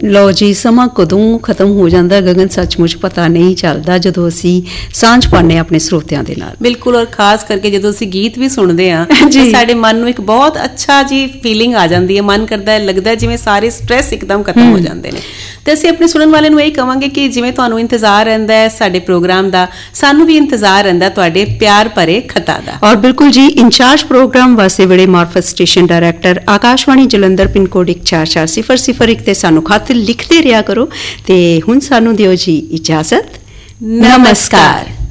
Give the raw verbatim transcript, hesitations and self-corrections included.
ਲਓ ਜੀ, ਸਮਾਂ ਕਦੋਂ ਖਤਮ ਹੋ ਜਾਂਦਾ ਗਗਨ ਸੱਚਮੁੱਚ ਪਤਾ ਨਹੀਂ ਚੱਲਦਾ ਜਦੋਂ ਅਸੀਂ ਸਾਂਝ ਪਾਉਂਦੇ ਆਪਣੇ ਸਰੋਤਿਆਂ ਦੇ ਨਾਲ। ਬਿਲਕੁਲ, ਔਰ ਖਾਸ ਕਰਕੇ ਜਦੋਂ ਅਸੀਂ ਗੀਤ ਵੀ ਸੁਣਦੇ ਹਾਂ ਤਾਂ ਸਾਡੇ ਮਨ ਨੂੰ ਇੱਕ ਬਹੁਤ ਅੱਛਾ ਜੀ ਫੀਲਿੰਗ ਆ ਜਾਂਦੀ ਹੈ। ਮਨ ਕਰਦਾ ਹੈ, ਲੱਗਦਾ ਜਿਵੇਂ ਸਾਰੇ ਸਟ੍ਰੈਸ ਇੱਕਦਮ ਖਤਮ ਹੋ ਜਾਂਦੇ ਨੇ। ਤੇ ਅਸੀਂ ਆਪਣੇ ਸੁਣਨ ਵਾਲੇ ਨੂੰ ਇਹ ਕਹਾਂਗੇ ਕਿ ਜਿਵੇਂ ਤੁਹਾਨੂੰ ਇੰਤਜ਼ਾਰ ਰਹਿੰਦਾ ਹੈ ਸਾਡੇ ਪ੍ਰੋਗਰਾਮ ਦਾ, ਸਾਨੂੰ ਵੀ ਇੰਤਜ਼ਾਰ ਰਹਿੰਦਾ ਤੁਹਾਡੇ ਪਿਆਰ ਭਰੇ ਖਤਾਂ ਦਾ। ਔਰ ਬਿਲਕੁਲ ਜੀ, ਇੰਚਾਰਜ ਪ੍ਰੋਗਰਾਮ ਵਾਸਤੇ ਬੜੇ ਮਾਰਫਤ station director Akashvani Jalandhar pin code ਇੱਕ ਚਾਰ ਚਾਰ ਸਿਫਰ ਸਿਫਰ ਇੱਕ ਤੇ ਸਾਨੂੰ ਖਤ ਲਿਖਦੇ ਰਿਹਾ ਕਰੋ। ਤੇ ਹੁਣ ਸਾਨੂੰ ਦਿਓ ਜੀ ਇਜਾਜ਼ਤ। ਨਮਸਕਾਰ।